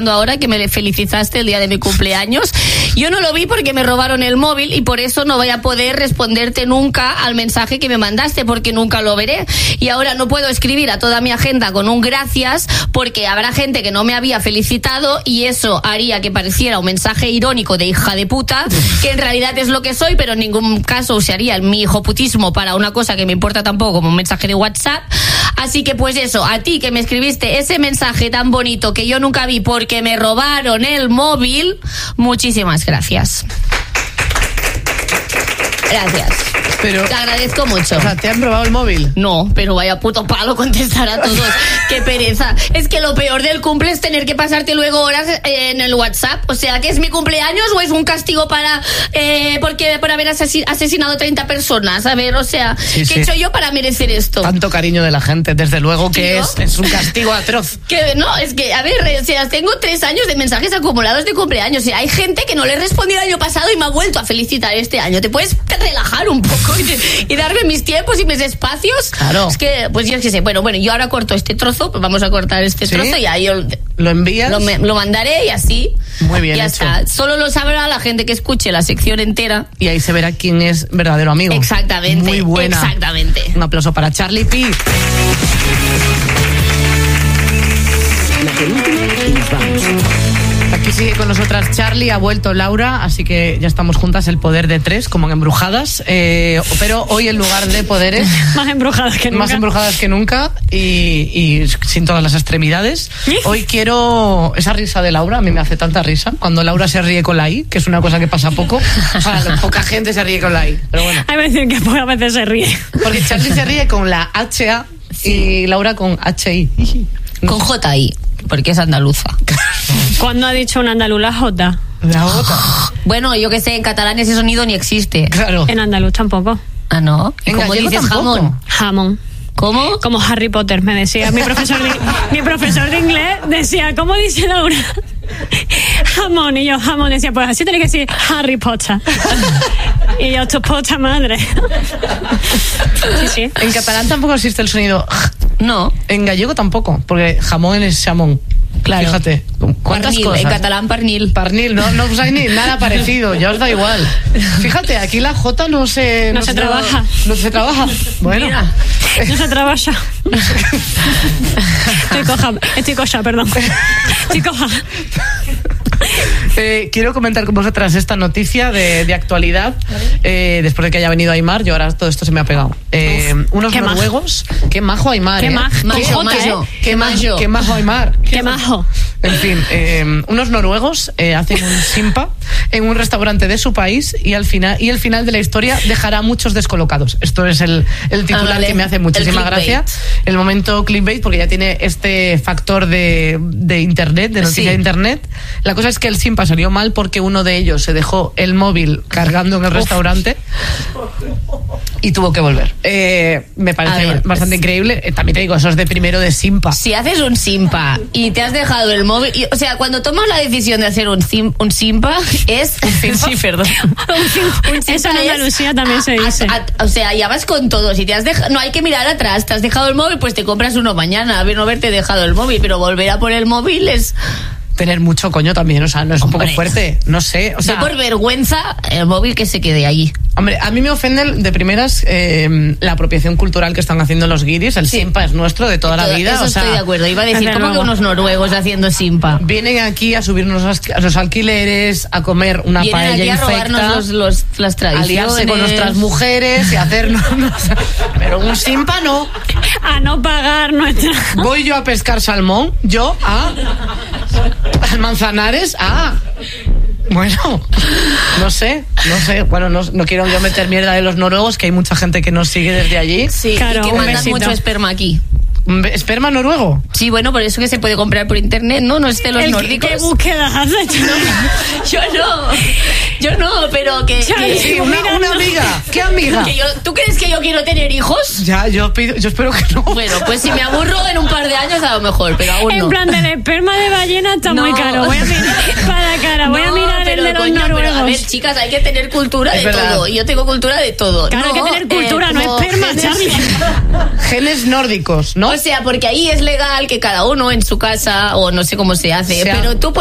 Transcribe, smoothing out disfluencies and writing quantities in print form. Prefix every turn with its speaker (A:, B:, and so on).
A: ahora que me felicitaste el día de mi cumpleaños. Yo no lo vi porque me robaron el móvil y por eso no voy a poder responderte nunca al mensaje que me mandaste, porque nunca lo veré. Y ahora no puedo escribir a toda mi agenda con un gracias porque habrá gente que no me había felicitado y eso haría que pareciera un mensaje irónico de hija de puta, que en realidad es lo que soy, pero en ningún caso usaría mi hijoputismo para una cosa que me importa tampoco, como un mensaje de WhatsApp. Así que pues eso, a ti que me escribiste ese mensaje tan bonito que yo nunca vi porque me robaron el móvil, muchísimas gracias. Gracias.
B: Pero,
A: te agradezco mucho.
B: O sea, ¿te han robado el móvil?
A: No, pero vaya puto palo contestar a todos. Qué pereza. Es que lo peor del cumple es tener que pasarte luego horas en el WhatsApp. O sea, ¿que es mi cumpleaños o es un castigo para por haber asesinado 30 personas? A ver, o sea,
B: sí,
A: ¿qué he hecho yo para merecer esto?
B: Tanto cariño de la gente, desde luego que es un castigo atroz.
A: Que no, es que, a ver, o sea, tengo 3 años de mensajes acumulados de cumpleaños. O sea, hay gente que no le he respondido el año pasado y me ha vuelto a felicitar este año. ¿Te puedes relajar un poco y darme mis tiempos y mis espacios?
B: Claro.
A: Es que, pues yo qué sé, bueno, yo ahora corto este trozo, pues vamos a cortar este trozo y ahí
B: lo envías,
A: lo mandaré y así.
B: Muy bien,
A: ya
B: hecho.
A: está. Solo lo sabrá la gente que escuche la sección entera.
B: Y ahí se verá quién es verdadero amigo.
A: Exactamente.
B: Muy buena.
A: Exactamente.
B: Un aplauso para Charlie P.
C: La penúltima y nos vamos.
B: Aquí sigue con nosotras Charlie, ha vuelto Laura, así que ya estamos juntas, el poder de 3, como en Embrujadas, pero hoy en lugar de poderes...
D: Más embrujadas que nunca.
B: Más embrujadas que nunca y sin todas las extremidades. Hoy quiero... Esa risa de Laura, a mí me hace tanta risa, cuando Laura se ríe con la I, que es una cosa que pasa poco. O sea, poca gente se ríe con la I, pero bueno.
D: Hay veces que pocas veces se ríe.
B: Porque Charlie se ríe con la HA y Laura con HI.
A: Con JI, porque es andaluza.
D: ¿Cuándo ha dicho un andaluz la J?
B: La J.
A: Bueno, yo que sé, en catalán ese sonido ni existe.
B: Claro.
D: En andaluz tampoco.
A: Ah, ¿no?
B: En
A: ¿Cómo
B: gallego
A: dices
B: tampoco.
A: jamón?
D: Jamón.
A: ¿Cómo?
D: Como Harry Potter, me decía. Mi profesor de inglés decía, ¿cómo dice Laura? Jamón. Y yo, jamón. Decía, pues así tiene que decir Harry Potter. Y yo, tu puta madre. Sí, sí.
B: En catalán tampoco existe el sonido...
A: No.
B: En gallego tampoco, porque jamón es chamón.
A: Claro.
B: Fíjate, ¿cuántas
A: Pernil,
B: cosas?
A: en catalán pernil.
B: Pernil, no usáis ni nada parecido, ya os da igual. Fíjate, aquí la J no se
D: trabaja.
B: No se trabaja. Bueno.
D: Mira, no se trabaja. Estoy coja, perdón. Estoy coja.
B: Quiero comentar con vosotras esta noticia de actualidad, después de que haya venido Aymar. Yo ahora todo esto se me ha pegado. Unos noruegos. Qué majo Aymar.
D: Qué majo.
B: Qué majo Aymar.
D: Qué majo.
B: En fin, unos noruegos hacen un simpa en un restaurante de su país y el final de la historia dejará a muchos descolocados. Esto es el titular
A: vale.
B: Que me hace muchísima gracia. El momento clickbait, porque ya tiene este factor de internet, de noticia de internet. La cosa es que el simpa salió mal porque uno de ellos se dejó el móvil cargando en el restaurante y tuvo que volver. Me parece bastante increíble. También te digo, eso es de primero de simpa.
A: Si haces un simpa y te has dejado el móvil, o sea, cuando tomas la decisión de hacer un simpa es
D: Sí, perdón. Eso en Andalucía también se dice.
A: O sea, ya vas con todo. Si te has no hay que mirar atrás. Te has dejado el móvil, pues te compras uno mañana. A ver, no haberte dejado el móvil, pero volver a por el móvil es...
B: Tener mucho coño también, o sea, no es un poco fuerte, no sé, o sea,
A: yo por vergüenza el móvil que se quede allí.
B: Hombre, a mí me ofende de primeras la apropiación cultural que están haciendo los guiris. El simpa es nuestro de toda la vida.
A: Eso estoy de acuerdo. Iba a decir, ¿cómo que unos noruegos haciendo simpa?
B: Vienen aquí a subirnos los alquileres, a comer una paella
A: infecta. Vienen aquí a robarnos las tradiciones.
B: Aliarse con nuestras mujeres y hacernos... Pero un simpa no.
D: A no pagar nuestra...
B: Voy yo a pescar salmón, al Manzanares, bueno, no sé, bueno, no quiero yo meter mierda de los noruegos, que hay mucha gente que nos sigue desde allí.
A: Sí,
D: claro,
A: y que mandan mucho esperma aquí.
B: ¿Esperma noruego?
A: Sí, bueno, por eso que se puede comprar por internet, ¿no? No es de los nórdicos.
D: ¿Qué búsquedas has hecho?
A: Yo no, pero que
B: sí, una amiga. ¿Qué amiga?
A: ¿Tú crees que yo quiero tener hijos?
B: Ya, yo espero que no.
A: Bueno, pues si me aburro en un par de años a lo mejor, pero aún no.
D: En plan, del esperma de ballena está muy caro. Voy a mirar, voy a mirar el de los
A: coño, pero
D: noruegos.
A: a ver, chicas, hay que tener cultura
B: Es
A: de
B: verdad.
A: todo. Y yo tengo cultura de todo.
D: Claro, hay que tener cultura, no
A: como
D: esperma,
A: genes-
D: Charlie.
B: Genes nórdicos, ¿no?
A: O sea, porque ahí es legal que cada uno en su casa, o no sé cómo se hace,
B: Sea-
A: pero tú